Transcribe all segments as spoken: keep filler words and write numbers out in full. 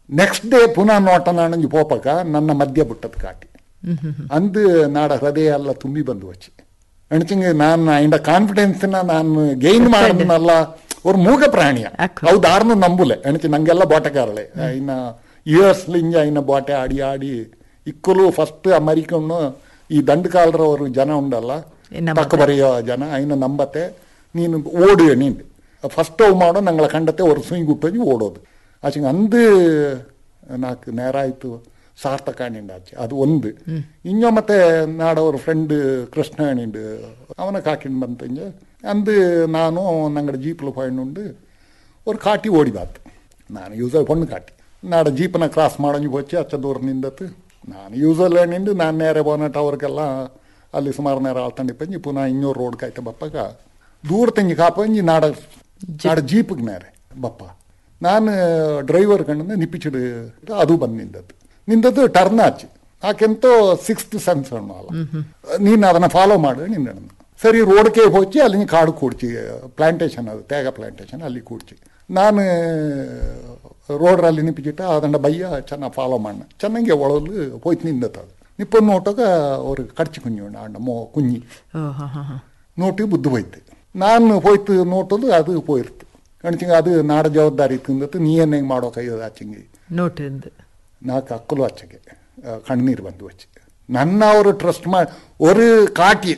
next day ಪುನಃ ನೋಟ ನಾಣಂಜಿ ಪೋಪಕ ನನ್ನ ಮಧ್ಯ ಬಿಟ್ಟದ ಕಾಟಿ ಅಂದು ನಾಡ ಹೃದಯ ಎಲ್ಲ ತುಂಬಿ ಬಂದು ವಚ್ಚಿ ಅಣಚಿಂಗ ನಾನು ಇಂಡ ಕಾನ್ಫಿಡೆನ್ಸ್ನ ನಾನು ಗೇನ್ ಮಾಡಿದ್ನಲ್ಲ ಅವ್ರ ಮೂಗ ಪ್ರಾಣಿಯ ಅವು ದಾರ್ನು ನಂಬುಲೆ ಅಣಚಿ ನಂಗೆಲ್ಲ ಬೋಟಗಾರಳೆ ಇನ್ನ ಇಯರ್ಸ್ಲಿಂಜ ಇನ್ನ ಬೋಟೆ ಆಡಿ ಆಡಿ ಇಕ್ಕಲು ಫಸ್ಟ್ ಅಮೆರಿಕನ್ನು ಈ ದಂಡಕಾಲರ ಅವರು ಜನ ಉಂಡಲ್ಲ ತಕ್ಕ ಬರೆಯೋ ಜನ ಐನ ನಂಬತ್ತೆ ನೀನು ಓಡು ನೀನು ಫಸ್ಟ್ ಅವು ಮಾಡೋ ನಂಗಳ ಕಂಡತೆ ಅವ್ರು ಸ್ವಿಂಗ್ ಗುಟ್ಟೋಗಿ ಓಡೋದು ಆಚೆಗೆ ಅಂದು ನಾಲ್ಕು ನೇರ ಆಯಿತು ಸಾರ್ಥಕ ಅಣಿಂಡು ಆಚೆ ಅದು ಒಂದು ಇನ್ನೂ ಮತ್ತೆ ನಾಡವ್ರ ಫ್ರೆಂಡ್ ಕೃಷ್ಣ ಅಣಿಂಡು ಅವನ ಕಾಕಿಂಡು ಬಂತಂಜ ಅಂದು ನಾನು ನಂಗಡ ಜೀಪ್ಲು ಪಯಣುಂಡು ಅವ್ರು ಕಾಟಿ ಓಡಿ ಬಾತು ನಾನು ಯೂಸಲ್ ಪೊಣ್ಣು ಕಾಟಿ ನಾಡ ಜೀಪನ ಕ್ರಾಸ್ ಮಾಡೋಂಜಿ ಹೋಚಿ ಅಚ್ಚ ದೂರ ನಿಂದತ್ತು ನಾನು ಯೂಸಲ್ ನಿಂಡು ನಾನು ನೇರೆ ಬೋನಟ್ ಅವ್ರಿಗೆಲ್ಲ ಅಲ್ಲಿ ಸುಮಾರು ನೇರ ಆಳ್ತಂಡಿ ಪಂಜಿ ಪುನಃ ಇನ್ನೂರು ರೋಡ್ ಕಾಯ್ತ ಬಪ್ಪಗ ದೂರ ತಂಗಿ ಕಾಪಂಜಿ ನಾಡ ನಾಡ ಜೀಪಿಗೆ ನೇರೆ ಬಪ್ಪ ನಾನು ಡ್ರೈವರ್ ಕಂಡ ನಿಪ್ಪಿಚಿಡು ಅದು ಬಂದು ನಿಂದದ್ದು ನಿಂದದ್ದು ಟರ್ನ್ ಆಚಿ ಆಕೆಂತೋ ಸಿಕ್ಸ್ತ್ ಸೆನ್ಸ್ ಅಲ್ಲ ನೀನು ಅದನ್ನು ಫಾಲೋ ಮಾಡು ನಿನ್ನ ಸರಿ ರೋಡ್ಗೆ ಹೋಚಿ ಅಲ್ಲಿ ಕಾಡು ಕೂಡ್ಚಿ ಪ್ಲಾಂಟೇಶನ್ ಅದು ತೇಗ ಪ್ಲಾಂಟೇಶನ್ ಅಲ್ಲಿ ಕೂಡ್ಚಿ ನಾನು ರೋಡ್ರಲ್ಲಿ ನಿಪ್ಪಿಚಿಟ್ಟ ಅದನ್ನ ಬಯ್ಯ ಚೆನ್ನಾಗಿ ಫಾಲೋ ಮಾಡ ಚೆನ್ನಾಗಿ ಒಳಲು ಹೋಯ್ತು ನಿಂದತ್ತು ಅದು ನಿಪ್ಪನ್ನು ನೋಟಾಗ ಅವ್ರಿಗೆ ಕಡ್ಚಿ ಕುഞ്ഞി ಅಂಡ ಮೋ ಕುഞ്ഞി ನೋಟಿ ಬುದ್ಧಿ ಹೋಯ್ತು ನಾನು ಹೋಯ್ತು ನೋಟೋದು ಅದು ಹೋಯ್ತು ಕಣ್ಚಿಂಗ ಅದು ನಾಡ ಜವಾಬ್ದಾರಿ ತಿಂದತ್ತು ನೀ ಏನು ಹೆಂಗೆ ಮಾಡೋ ಕೈ ಆಚಿಂಗಿ ನೋಟಿಂದ ನಾಲ್ಕು ಅಕ್ಕಲು ಆಚೆಗೆ ಕಣ್ಣೀರು ಬಂದು ಹಚ್ಚಿ ನನ್ನ ಅವರು ಟ್ರಸ್ಟ್ ಮಾಡಿ ஒரு ಕಾಟಿ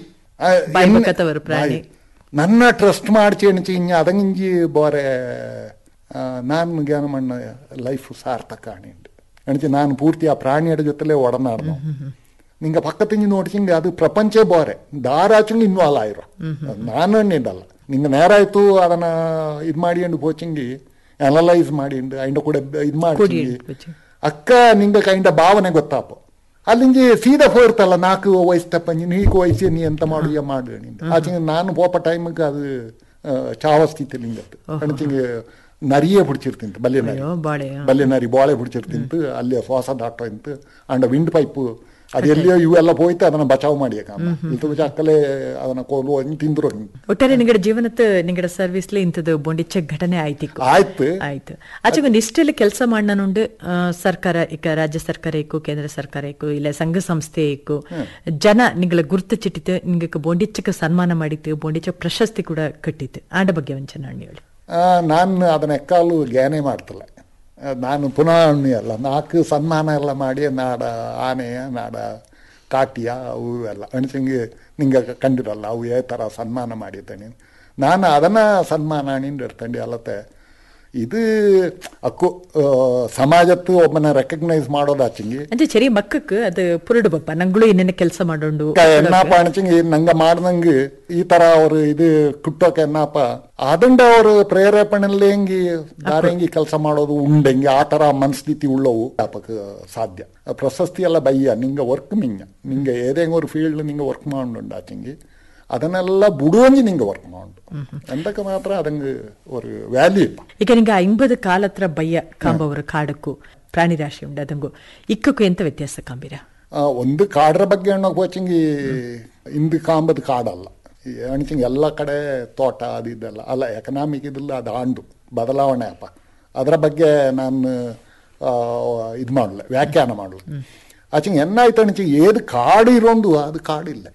ನನ್ನ ಟ್ರಸ್ಟ್ ಮಾಡ್ಚಿ ಎಣಿಚಿ ಇನ್ನು ಅದಂಗಿ ಬೋರೆ ನಾನು ಜ್ಞಾನ ಮಣ್ಣ ಲೈಫ್ ಸಾರ್ಥಕ ಅಣಿಂಡು ಎಣಿಚಿ ನಾನು ಪೂರ್ತಿ ಆ ಪ್ರಾಣಿಯರ ಜೊತೆಲೇ ಒಡನಾಡ್ದು ನಿಂಗೆ ಪಕ್ಕ ತಿಂಜಿ ನೋಡ್ಚಿಂಗೆ ಅದು ಪ್ರಪಂಚ ಬೋರೆ ದಾರಾಚಂಗೆ ಇನ್ನೂ ಅಲ್ಲ ಇರೋ ನಾನು ಅಣ್ಣಿಂಡಲ್ಲ ನಿಂಗೆ ನೇರಾಯ್ತು ಅದನ್ನ ಇದು ಮಾಡಿಕೊಂಡು ಪೋಚಿಂಗಿ ಅನಲೈಸ್ ಮಾಡಿಂಡು ಐಂಡ ಕೂಡ ಇದು ಮಾಡಿ ಅಕ್ಕ ನಿಂಗೆ ಕೈಂಡ ಭಾವನೆ ಗೊತ್ತಾಪ ಅಲ್ಲಿಂಜಿ ಸೀದಾ ಹೋರ್ತಲ್ಲ ನಾಲ್ಕು ವಯಸ್ಸು ತಪ್ಪಂಜಿ ನೀಕು ವಯಸ್ಸು ನೀ ಎಂತ ಮಾಡುವ ಮಾಡು ನಿಂದು ಆಚೆ ನಾನು ಪೋಪ ಟೈಮಿಗೆ ಅದು ಚಾವಸ್ಥಿತಿ ಲಿಂಗತ್ತು ಕಣ್ಚಿಂಗೆ ನರಿಯೇ ಬಿಡ್ಚಿರ್ತಿಂತು ಬಲ್ಲೆ ನರಿ ಬಲ್ಲೆ ನರಿ ಬಾಳೆ ಬಿಡ್ಚಿರ್ತಿಂತು ಅಲ್ಲಿ ಶ್ವಾಸ ದಾಟೋ ಇಂತು ಅಂಡ ವಿಂಡ್ ಪೈಪು ಅದೆಲ್ಲಿಯೋ ಇವೆಲ್ಲ ಹೋಯ್ತು ಅದನ್ನ ಬಚಾವ್ ಮಾಡಿ ಅಕ್ಕಲೇ ಅದನ್ನ ಕೋಲು ತಿಂದ್ರು ಒಟ್ಟಾರೆ ನಿಂಗಡ ಜೀವನದ ನಿಂಗಡ ಸರ್ವಿಸ್ಲಿ ಇಂಥದ್ದು ಬೊಂಡಿಚ್ಚ ಘಟನೆ ಆಯ್ತು ಆಯ್ತು ಆಯ್ತು ಆಚೆಗೆ ಇಷ್ಟೆಲ್ಲ ಕೆಲಸ ಮಾಡನುಂಡು ಸರ್ಕಾರ ಈಗ ರಾಜ್ಯ ಸರ್ಕಾರ ಇಕ್ಕು ಕೇಂದ್ರ ಸರ್ಕಾರ ಇಕ್ಕು ಇಲ್ಲ ಸಂಘ ಸಂಸ್ಥೆ ಇಕ್ಕು ಜನ ನಿಂಗಳ ಗುರ್ತು ಚಿಟ್ಟಿತ್ತು ನಿಂಗೆ ಬೊಂಡಿಚ್ಚಕ್ಕೆ ಸನ್ಮಾನ ಮಾಡಿತ್ತು ಬೊಂಡಿಚ್ಚ ಪ್ರಶಸ್ತಿ ಕೂಡ ಕಟ್ಟಿತ್ತು ಆಡ ಬಗ್ಗೆ ಒಂಚ ನಾನು ಹೇಳಿ ನಾನು ಅದನ್ನ ಎಕ್ಕಾಲು ಜ್ಞಾನೇ ಮಾಡ್ತಿಲ್ಲ ನಾನು ಪುನಃ ಅಲ್ಲ ನಾಲ್ಕು ಸನ್ಮಾನ ಎಲ್ಲ ಮಾಡಿ ನಾಡ ಆನೆಯ ನಾಡ ಕಾಟಿಯ ಅವು ಎಲ್ಲ ಅಣಿಸಂಗೆ ನಿಂಗೆ ಕಂಡಿರಲ್ಲ ಅವು ಯಾವ ಥರ ಸನ್ಮಾನ ಮಾಡಿದ್ದಾನೆ ನಾನು ಅದನ್ನು ಸನ್ಮಾನ ಅಣಿಂಡು ಇರ್ತಂಡಿ ಅಲ್ಲತ್ತೆ ಇದು ಅಕ್ಕು ಸಮಾಜತ್ತು ಒಬ್ಬನ ರೆಕಗ್ನೈಸ್ ಮಾಡೋದು ಆಚಂಗಿ ಅಂದ್ರೆ ಸರಿ ಮಕ್ಕಕ್ಕೆ ಅದು ಪುರುಡು ಬಪ್ಪ ನಂಗಳು ಏನೇನು ಕೆಲಸ ಮಾಡೋಂಡು ಎನ್ನಪ್ಪ ಅಣಚಂಗಿ ನಂಗೆ ಮಾಡ್ದಂಗೆ ಈ ತರ ಅವರು ಇದು ಕುಟ್ಟೋಕೆ ಎನ್ನಪ್ಪ ಅದಂಡ ಅವರು ಪ್ರೇರೇಪಣೆಯಲ್ಲಿ ಹೆಂಗಿ ದಾರಿ ಹೆಂಗಿ ಕೆಲಸ ಮಾಡೋದು ಉಂಡೆಂಗಿ ಆ ತರ ಮನಸ್ಥಿತಿ ಉಳ್ಳವು ವ್ಯಾಪಕ ಸಾಧ್ಯ ಪ್ರಶಸ್ತಿ ಎಲ್ಲ ಬಯ್ಯ ನಿಂಗೆ ವರ್ಕ್ ಮಿಂಗ ನಿಂಗೆ ಏದೇಂಗ ಒಂದು ಫೀಲ್ಡ್ ನಿಂಗೆ ವರ್ಕ್ ಮಾಡೋಂಡು ಆಚಂಗಿ ಅದನ್ನೆಲ್ಲ ಬಿಡುವಂಜಿ ನಿಂಗೆ ವರ್ಕ್ ಮಾಡು ಎಂದಕ್ಕೆ ಮಾತ್ರ ಅದಂಗೆ ஒரு ವ್ಯಾಲ್ಯೂ ಈಗ ನಿಂಗೆ ಐಂಬದು ಕಾಲತ್ರ ಬಯ್ಯ ಕಾಂಬವರ ಕಾಡಕ್ಕೂ ಪ್ರಾಣಿ ರಾಶಿ ಉಂಡು ಅದಂಗು ಇಕ್ಕಕ್ಕೂ ಎಂತ ವ್ಯತ್ಯಾಸ ಕಾಂಬಿರ ಒಂದು ಕಾಡ್ರ ಬಗ್ಗೆ ಅನ್ನೋಕೆ ಹೋಚಂಗಿ ಇಂದು ಕಾಂಬದು ಕಾಡಲ್ಲ ಅಣಿಚಂಗಿ ಎಲ್ಲ ಕಡೆ ತೋಟ ಅದು ಇದೆಲ್ಲ ಅಲ್ಲ ಎಕನಾಮಿಕ್ ಇದಿಲ್ಲ ಅದು ಆಂಡು ಬದಲಾವಣೆ ಅಪ್ಪ ಅದರ ಬಗ್ಗೆ ನಾನು ಇದು ಮಾಡಲ್ಲ ವ್ಯಾಖ್ಯಾನ ಮಾಡಲ್ಲ ಆಚಂಗೆ ಎನ್ನಾಯ್ತು ಅಣಿಚಂಗಿ ಏದು ಕಾಡು ಇರೋಂದು ಅದು ಕಾಡಿಲ್ಲ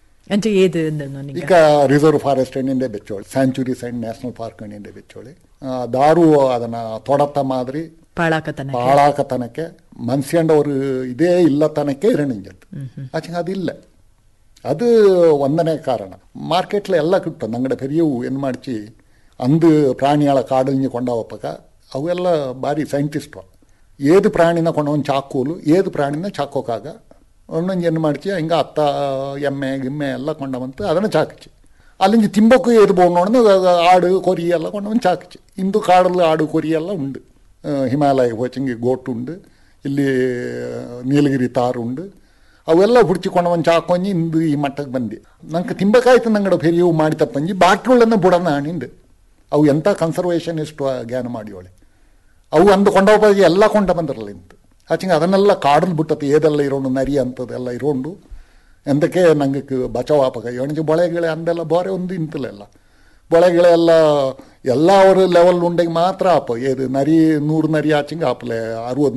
ಈಗ reserve forest ಎಣ್ಣಿಂಡೆ ಬೆಚ್ಚೋಳಿ sanctuaries and national park ಎಣ್ಣಿಂಡೆ ಬೆಚ್ಚೋಳಿ ದಾರು ಅದನ್ನ ತೊಡತ್ತ ಮಾದರಿ ಪಾಳಾಕತನಕ್ಕೆ ಮನ್ಸ್ಯಂಡವರು ಇದೇ ಇಲ್ಲ ತನಕ್ಕೆ ಇರಣಿಂಜತ್ತು ಆಚೆ ಅದಿಲ್ಲ ಅದು ಒಂದನೇ ಕಾರಣ ಮಾರ್ಕೆಟ್ಲ ಎಲ್ಲ ಕಿಟ್ಟು ನಂಗಡೆ ಪೆರಿಯವು ಏನು ಮಾಡ್ಚಿ ಅಂದು ಪ್ರಾಣಿಗಳ ಕಾಡಲ್ನಿ ಕೊಂಡವಪ್ಪಕ ಅವೆಲ್ಲ ಭಾರಿ ಸೈಂಟಿಸ್ಟು ಏದು ಪ್ರಾಣಿನ ಕೊಂಡವನ್ ಚಾಕೋಲು ಏದು ಪ್ರಾಣಿನ ಚಾಕೋಕಾಗ ಒಂದೊಂದು ಏನು ಮಾಡ್ಚಿ ಹಿಂಗೆ ಅತ್ತ ಎಮ್ಮೆ ಗಿಮ್ಮೆ ಎಲ್ಲ ಕೊಂಡವಂತು ಅದನ್ನು ಚಾಕಚ್ಚಿ ಅಲ್ಲಿಂದ ತಿಂಬಕ್ಕೂ ಏದು ಬೋಣೋಣ ಆಡು ಕೊರಿ ಎಲ್ಲ ಕೊಂಡವನ್ ಚಾಕಚ್ಚಿ ಇಂದು ಕಾಡಲ್ಲಿ ಆಡು ಕೊರಿ ಎಲ್ಲ ಉಂಡು ಹಿಮಾಲಯ ಹೋಚಂಗಿ ಗೋಟು ಉಂಡು ಇಲ್ಲಿ ನೀಲಗಿರಿ ತಾರು ಉಂಡು ಅವೆಲ್ಲ ಹುಡ್ಚಿಕೊಂಡವನ್ ಚಾಕೊಂಜಿ ಇಂದು ಈ ಮಟ್ಟಕ್ಕೆ ಬಂದು ನಂಗೆ ತಿಂಬಕಾಯ್ತು ನಂಗಡ ಪೆರಿಯವು ಮಾಡಿ ತಪ್ಪಂಜಿ ಬಾಟ್ಲುಳ್ಳನ್ನು ಬುಡನ ನಿಂದು ಅವು ಎಂಥ ಕನ್ಸರ್ವೇಷನ್ ಎಷ್ಟು ಜ್ಞಾನ ಮಾಡಿಯೋಳೆ ಅವು ಅಂದು ಕೊಂಡವ ಎಲ್ಲ ಕೊಂಡ ಬಂದಿರಲ್ಲ ಇಂತು ಆಚಂಗೆ ಅದನ್ನೆಲ್ಲ ಕಾಡಲ್ಲಿ ಬಿಟ್ಟತ್ತು ಏದೆಲ್ಲ ಇರೋಂಡು ನರಿ ಅಂಥದ್ದೆಲ್ಲ ಇರೋಂಡು ಎಂದಕ್ಕೆ ನಂಗೆ ಬಚಾವಾಪಕ ಎಣಜಿ ಬೊಳೆಗಳೇ ಅಂದೆಲ್ಲ ಬೋರೆ ಒಂದು ಇಂತಲೆಲ್ಲ ಬೊಳೆಗಳೆಲ್ಲ ಎಲ್ಲ ಅವ್ರ ಲೆವೆಲ್ ಉಂಡೆಗೆ ಮಾತ್ರ ಆಪ ಏದು ನರಿ ನೂರು ನರಿ ಆಚಂಗೆ ಆಪಲೆ ಅರುವತ್ತು